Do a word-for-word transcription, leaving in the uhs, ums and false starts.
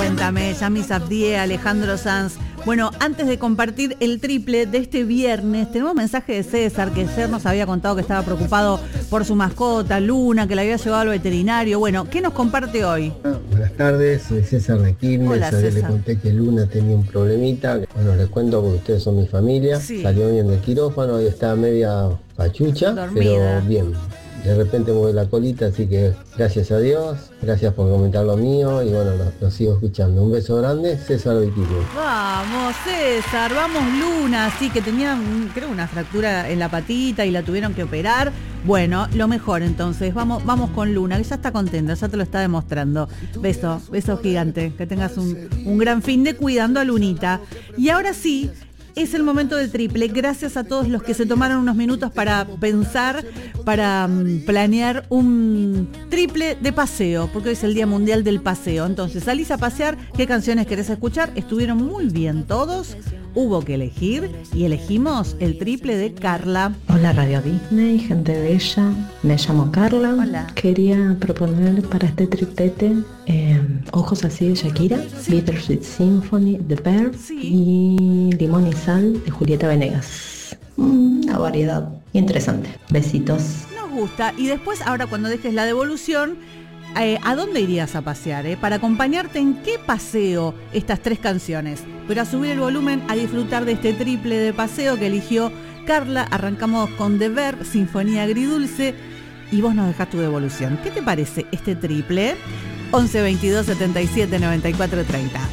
Cuéntame, Yami Safdie, Alejandro Sanz. Bueno, antes de compartir el triple de este viernes, tenemos un mensaje de César, que ayer nos había contado que estaba preocupado por su mascota, Luna, que la había llevado al veterinario. Bueno, ¿qué nos comparte hoy? Ah, buenas tardes, soy César de Quilmes. Hola, Ayer César. le conté que Luna tenía un problemita. Bueno, les cuento porque ustedes son mi familia. Sí. Salió bien del quirófano y está media pachucha, Dormida. pero bien. De repente mueve la colita, así que gracias a Dios, gracias por comentar lo mío y bueno, lo, lo sigo escuchando. Un beso grande, César de Quilmes. Vamos, César, vamos, Luna. Sí, que tenía, creo, una fractura en la patita y la tuvieron que operar. Bueno, lo mejor entonces, vamos, vamos con Luna, que ya está contenta, ya te lo está demostrando. Beso, beso gigante, que tengas un, un gran fin de cuidando a Lunita. Y ahora sí, es el momento del triple. Gracias a todos los que se tomaron unos minutos para pensar, para um, planear un triple de paseo, porque hoy es el Día Mundial del Paseo. Entonces, salís a pasear, ¿qué canciones querés escuchar? Estuvieron muy bien todos, hubo que elegir y elegimos el triple de Carla. Hola Radio Disney, gente bella, me llamo Carla. Hola. Quería proponer para este triplete eh, Ojos así de Shakira, Sí. Bittersweet Symphony de Pearl Sí. y Limón y Sal de Julieta Venegas. Mm, Una variedad interesante. Besitos. Nos gusta. Y después, ahora cuando dejes la devolución, eh, ¿a dónde irías a pasear? Eh? Para acompañarte en qué paseo estas tres canciones. Pero a subir el volumen, a disfrutar de este triple de paseo que eligió Carla. Arrancamos con The Verb, Sinfonía Agridulce, y vos nos dejás tu devolución. ¿Qué te parece este triple? once veintidós setenta y siete noventa y cuatro treinta.